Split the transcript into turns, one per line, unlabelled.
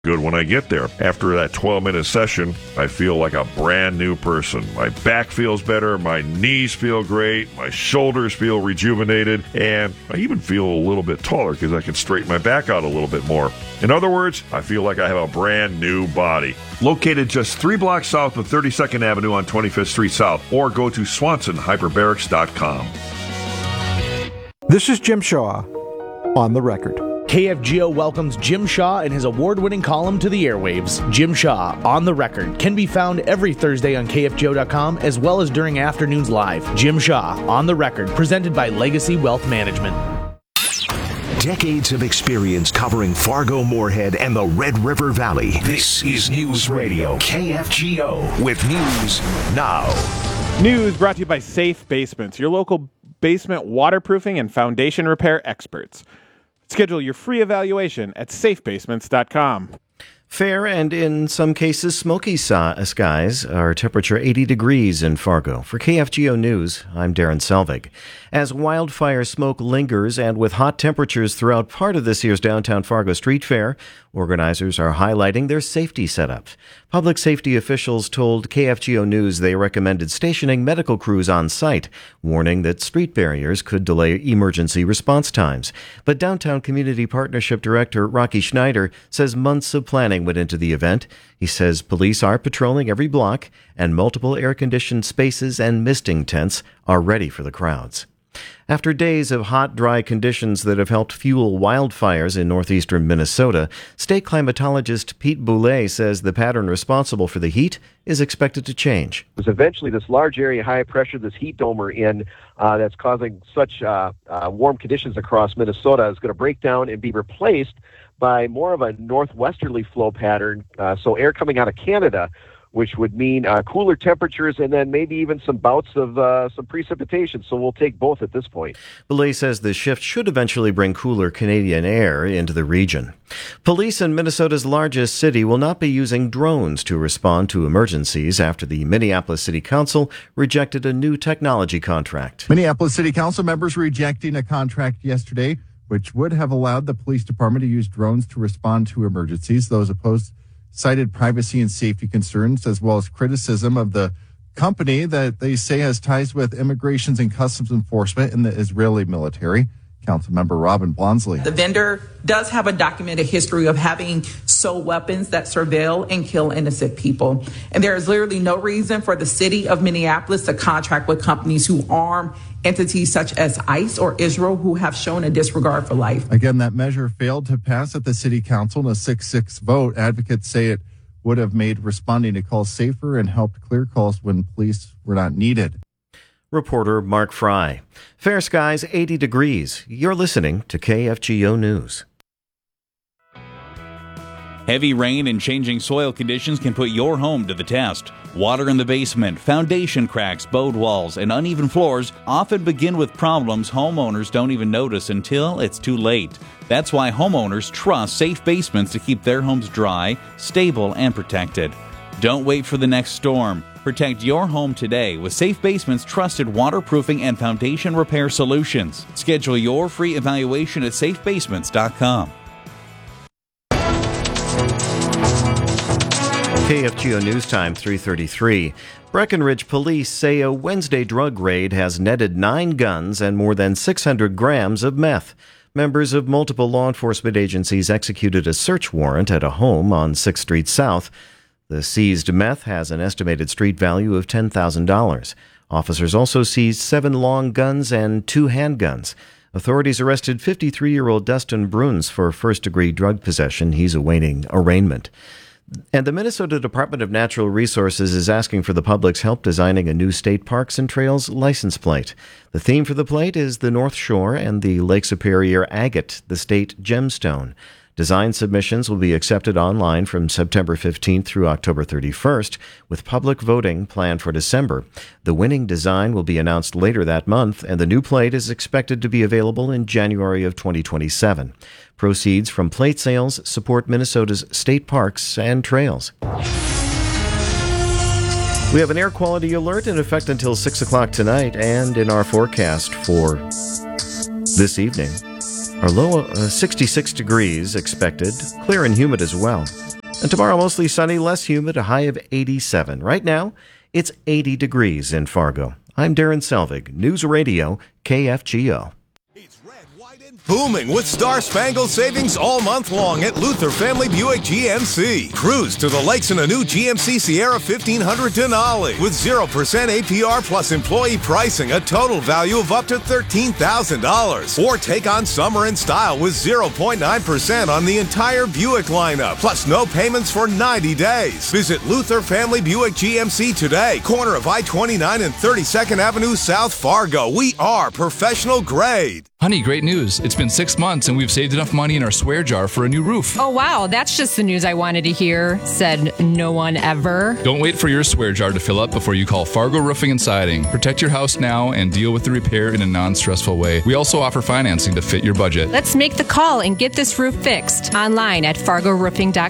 good when I get there. After that 12-minute session, I feel like a brand new person. My back feels better, my knees feel great, my shoulders feel rejuvenated, and I even feel a little bit taller because I can straighten my back out a little bit more. In other words, I feel like I have a brand new body. Located just 3 blocks south of 32nd Avenue on 25th Street South, or go to SwansonHyperbarics.com.
This is Jim Shaw on the record.
KFGO welcomes Jim Shaw and his award-winning column to the airwaves. Jim Shaw, On the Record, can be found every Thursday on KFGO.com as well as during afternoons live. Jim Shaw, On the Record, presented by Legacy Wealth Management.
Decades of experience covering Fargo, Moorhead, and the Red River Valley. This is News Radio KFGO with News Now.
News brought to you by Safe Basements, your local basement waterproofing and foundation repair experts. Schedule your free evaluation at safebasements.com.
Fair and in some cases smoky skies. Our temperature 80 degrees in Fargo. For KFGO News, I'm Darren Selvig. As wildfire smoke lingers and with hot temperatures throughout part of this year's downtown Fargo Street Fair, organizers are highlighting their safety setup. Public safety officials told KFGO News they recommended stationing medical crews on site, warning that street barriers could delay emergency response times. But Downtown Community Partnership Director Rocky Schneider says months of planning went into the event. He says police are patrolling every block and multiple air-conditioned spaces and misting tents are ready for the crowds. After days of hot, dry conditions that have helped fuel wildfires in northeastern Minnesota, state climatologist Pete Boulay says the pattern responsible for the heat is expected to change.
Eventually, this large area high pressure, this heat dome we're in, that's causing such warm conditions across Minnesota is going to break down and be replaced by more of a northwesterly flow pattern, so air coming out of Canada, which would mean cooler temperatures and then maybe even some bouts of some precipitation. So we'll take both at this point.
Boulay says the shift should eventually bring cooler Canadian air into the region. Police in Minnesota's largest city will not be using drones to respond to emergencies after the Minneapolis City Council rejected a new technology contract.
Minneapolis City Council members rejecting a contract yesterday, which would have allowed the police department to use drones to respond to emergencies. Those opposed cited privacy and safety concerns, as well as criticism of the company that they say has ties with immigrations and customs enforcement in the Israeli military. Councilmember Robin Blonsley.
The vendor does have a documented history of having sold weapons that surveil and kill innocent people. And there is literally no reason for the city of Minneapolis to contract with companies who arm entities such as ICE or Israel, who have shown a disregard for life.
Again, that measure failed to pass at the city council in a 6-6 vote. Advocates say it would have made responding to calls safer and helped clear calls when police were not needed.
Reporter Mark Fry. Fair skies, 80 degrees. You're listening to KFGO News.
Heavy rain and changing soil conditions can put your home to the test. Water in the basement, foundation cracks, bowed walls, and uneven floors often begin with problems homeowners don't even notice until it's too late. That's why homeowners trust Safe Basements to keep their homes dry, stable, and protected. Don't wait for the next storm. Protect your home today with Safe Basements' trusted waterproofing and foundation repair solutions. Schedule your free evaluation at safebasements.com.
KFGO News Time, 3:33. Breckenridge police say a Wednesday drug raid has netted 9 guns and more than 600 grams of meth. Members of multiple law enforcement agencies executed a search warrant at a home on 6th Street South. The seized meth has an estimated street value of $10,000. Officers also seized 7 long guns and 2 handguns. Authorities arrested 53-year-old Dustin Bruns for first-degree drug possession. He's awaiting arraignment. And the Minnesota Department of Natural Resources is asking for the public's help designing a new state parks and trails license plate. The theme for the plate is the North Shore and the Lake Superior agate, the state gemstone. Design submissions will be accepted online from September 15th through October 31st, with public voting planned for December. The winning design will be announced later that month, and the new plate is expected to be available in January of 2027. Proceeds from plate sales support Minnesota's state parks and trails. We have an air quality alert in effect until 6 o'clock tonight, and in our forecast for this evening, our low 66 degrees expected, clear and humid as well. And tomorrow, mostly sunny, less humid, a high of 87. Right now, it's 80 degrees in Fargo. I'm Darren Selvig, News Radio, KFGO.
Booming with Star-Spangled savings all month long at Luther Family Buick GMC. Cruise to the lakes in a new GMC Sierra 1500 Denali with 0% APR plus employee pricing, a total value of up to $13,000. Or take on summer in style with 0.9% on the entire Buick lineup, plus no payments for 90 days. Visit Luther Family Buick GMC today, corner of I-29 and 32nd Avenue South, Fargo. We are professional grade.
Honey, great news. It's been 6 months and we've saved enough money in our swear jar for a new roof.
Oh, wow. That's just the news I wanted to hear, said no one ever.
Don't wait for your swear jar to fill up before you call Fargo Roofing and Siding. Protect your house now and deal with the repair in a non-stressful way. We also offer financing to fit your budget.
Let's make the call and get this roof fixed. Online at fargoroofing.com.